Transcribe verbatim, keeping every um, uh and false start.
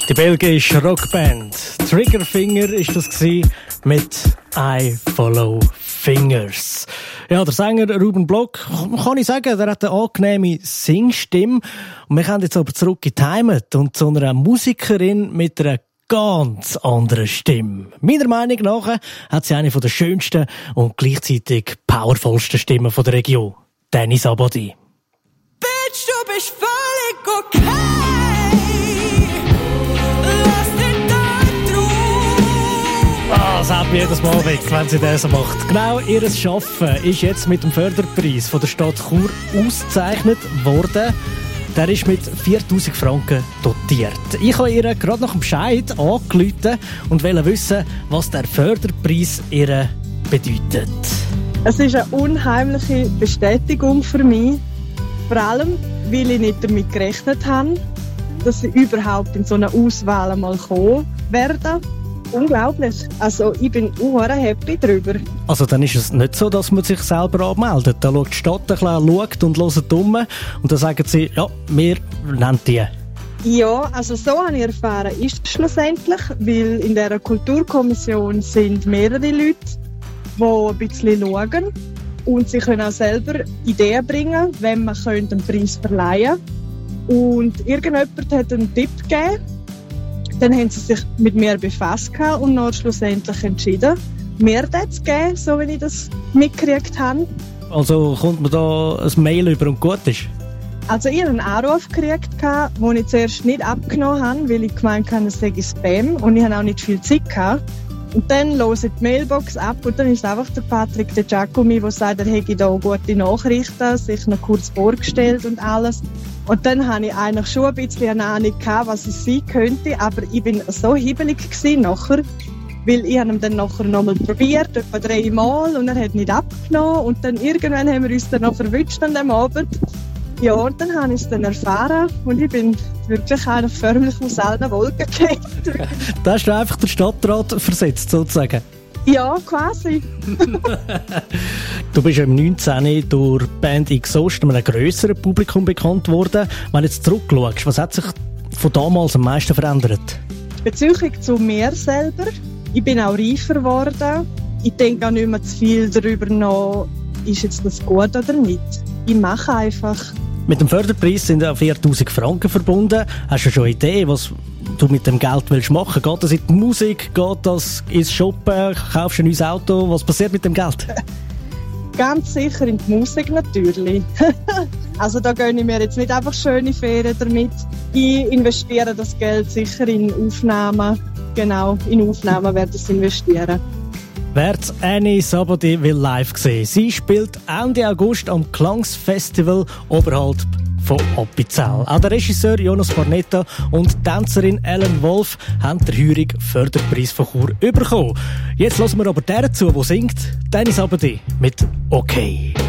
Die belgische Rockband Triggerfinger ist das gewesen, mit I Follow Fingers. Ja, der Sänger Ruben Block, kann ich sagen, der hat eine angenehme Singstimme. Und wir kommen jetzt aber zurück in die Heimat und zu einer Musikerin mit einer ganz anderen Stimme. Meiner Meinung nach hat sie eine der schönsten und gleichzeitig powervollsten Stimmen der Region. Danny Sabadi. Bitch, du bist völlig okay. Das hat mich jedes Mal weg, wenn sie das macht. Genau ihr Arbeiten ist jetzt mit dem Förderpreis von der Stadt Chur ausgezeichnet worden. Der ist mit viertausend Franken dotiert. Ich habe ihr gerade nach dem Bescheid angerufen und wollte wissen, was der Förderpreis ihr bedeutet. Es ist eine unheimliche Bestätigung für mich. Vor allem, weil ich nicht damit gerechnet habe, dass ich überhaupt in so eine Auswahl einmal kommen werde. Unglaublich. Also ich bin sehr happy darüber. Also dann ist es nicht so, dass man sich selber anmeldet. Da schaut die Stadt ein bisschen, schaut und hört um und dann sagen sie, ja, wir nennen die. Ja, also so habe ich erfahren, ist es schlussendlich, weil in dieser Kulturkommission sind mehrere Leute, die ein bisschen schauen und sie können auch selber Ideen bringen, wenn man einen Preis verleihen könnte. Und irgendjemand hat einen Tipp gegeben. Dann haben sie sich mit mir befasst und dann schlussendlich entschieden, mir das zu geben, so wie ich das mitgekriegt habe. Also kommt man da ein Mail über und gut ist? Also ich habe einen Anruf gekriegt, den ich zuerst nicht abgenommen habe, weil ich gemeint habe, es sei Spam und ich hatte auch nicht viel Zeit gehabt. Und dann höre ich die Mailbox ab und dann ist einfach der Patrick de Giacomi, der sagt, er hätte da gute Nachrichten, sich noch kurz vorgestellt und alles. Und dann hatte ich eigentlich schon ein bisschen eine Ahnung gehabt, was es sein könnte, aber ich war so hibbelig gewesen nachher, weil ich habe ihn dann nachher nochmal probiert, etwa drei Mal, und er hat nicht abgenommen. Und dann irgendwann haben wir uns dann noch verwünscht an dem Abend. Ja, und dann habe ich es dann erfahren und ich bin wirklich eigentlich förmlich aus allen Wolken gefallen. Da hast du einfach den Stadtrat versetzt, sozusagen. Ja, quasi. Du bist ja im neunzehn durch die Band Exhaust einem grösseren Publikum bekannt worden. Wenn du jetzt zurückschaust, was hat sich von damals am meisten verändert? Bezüglich zu mir selber. Ich bin auch reifer geworden. Ich denke auch nicht mehr zu viel darüber nach, ist jetzt das gut oder nicht. Ich mache einfach. Mit dem Förderpreis sind ja viertausend Franken verbunden. Hast du schon eine Idee, was du mit dem Geld willst machen? Geht das in die Musik? Geht das ins Shoppen? Kaufst du ein neues Auto? Was passiert mit dem Geld? Ganz sicher in die Musik natürlich. Also da gönne ich mir jetzt nicht einfach schöne Ferien damit. Ich investiere das Geld sicher in Aufnahmen. Genau, in Aufnahmen werde ich es investieren. Wer Annie Sabadi will live sehen, sie spielt Ende August am Klangsfestival oberhalb von Appenzell. Auch der Regisseur Jonas Barnetta und die Tänzerin Ellen Wolf haben den heurigen Förderpreis von Chur bekommen. Jetzt hören wir aber der zu, der singt, Danny Sabadi mit «Okay».